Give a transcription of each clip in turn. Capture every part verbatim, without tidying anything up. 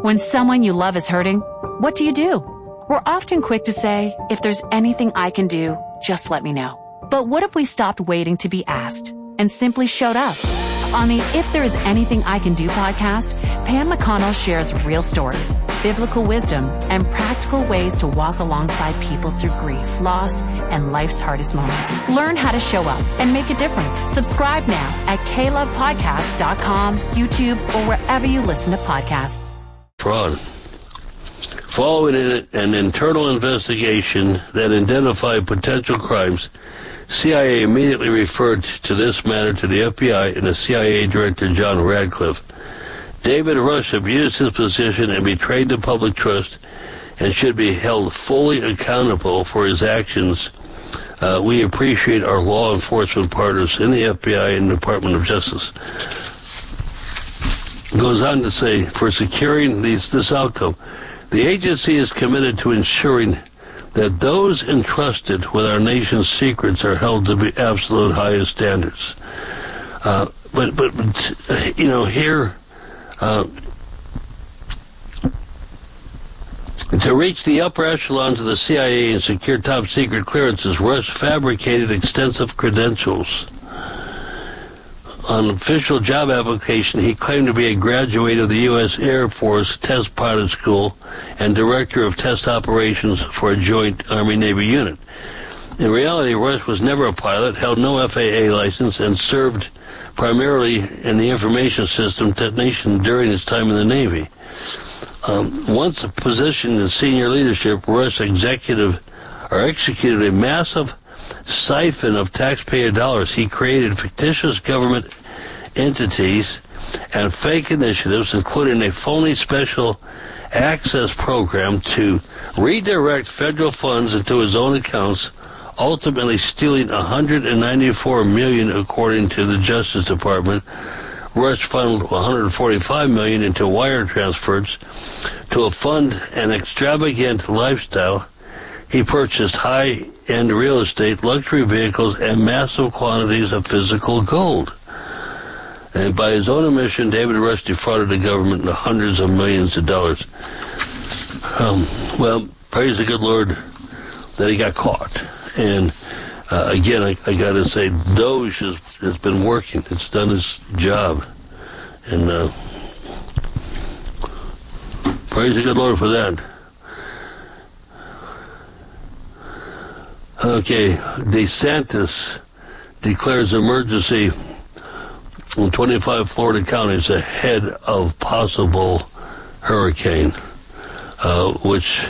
When someone you love is hurting, what do you do? We're often quick to say, if there's anything I can do, just let me know. But what if we stopped waiting to be asked and simply showed up? On the If There Is Anything I Can Do podcast, Pam McConnell shares real stories, biblical wisdom, and practical ways to walk alongside people through grief, loss, and life's hardest moments. Learn how to show up and make a difference. Subscribe now at k love podcast dot com, YouTube, or wherever you listen to podcasts. Fraud. Following an internal investigation that identified potential crimes, C I A immediately referred to this matter to the F B I and the C I A Director John Radcliffe. David Rush abused his position and betrayed the public trust and should be held fully accountable for his actions. Uh, we appreciate our law enforcement partners in the F B I and Department of Justice. Goes on to say, for securing these, this outcome, the agency is committed to ensuring that those entrusted with our nation's secrets are held to the absolute highest standards. Uh, but, but, but, you know, here, uh, to reach the upper echelons of the C I A and secure top secret clearances, Rush fabricated extensive credentials. On official job application, he claimed to be a graduate of the U S Air Force Test Pilot School and Director of Test Operations for a Joint Army-Navy unit. In reality, Rush was never a pilot, held no F A A license, and served primarily in the information system technician during his time in the Navy. Um, once a position in senior leadership, Rush executive or executed a massive siphon of taxpayer dollars. He created fictitious government entities and fake initiatives, including a phony special access program to redirect federal funds into his own accounts, ultimately stealing one hundred ninety-four million dollars according to the Justice Department. Rush funneled one hundred forty-five million dollars into wire transfers to a fund an extravagant lifestyle. He purchased high-end real estate, luxury vehicles, and massive quantities of physical gold. And by his own admission, David Rush defrauded the government in hundreds of millions of dollars. Um, well, praise the good Lord that he got caught. And uh, again, I, I got to say, Doge has, has been working. It's done its job. And uh, praise the good Lord for that. Okay, DeSantis declares emergency in twenty-five Florida counties ahead of possible hurricane, uh, which,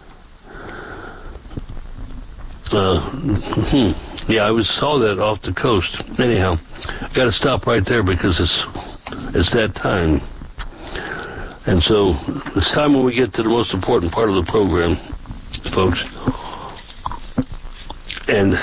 uh, hmm, yeah, I was saw that off the coast. Anyhow, I got to stop right there because it's it's that time, and so it's time when we get to the most important part of the program, folks. And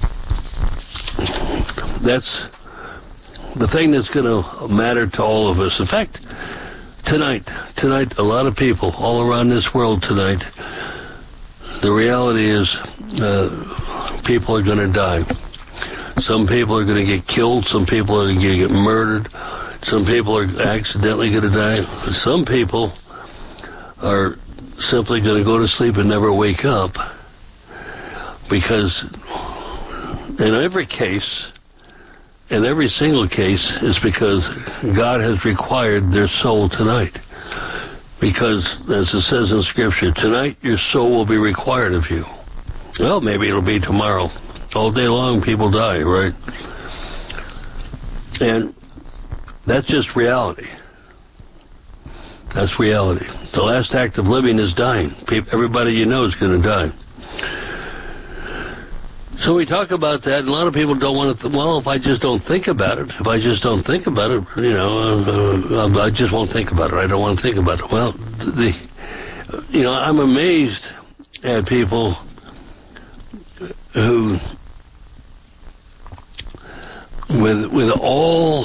that's the thing that's going to matter to all of us. In fact, tonight, tonight, a lot of people all around this world tonight, the reality is uh, people are going to die. Some people are going to get killed. Some people are going to get murdered. Some people are accidentally going to die. Some people are simply going to go to sleep and never wake up. Because in every case, in every single case, it's because God has required their soul tonight. Because, as it says in Scripture, tonight your soul will be required of you. Well, maybe it'll be tomorrow. All day long people die, right? And that's just reality. That's reality. The last act of living is dying. Everybody you know is going to die. So we talk about that, and a lot of people don't want to, th- well, if I just don't think about it, if I just don't think about it, you know, uh, uh, I just won't think about it. I don't want to think about it. Well, the, you know, I'm amazed at people who, with with all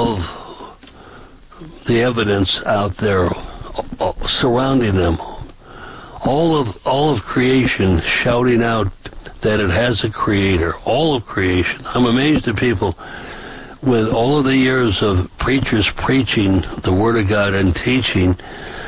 of the evidence out there uh, surrounding them, all of all of creation shouting out that it has a creator, all of creation. I'm amazed at people with all of the years of preachers preaching the Word of God and teaching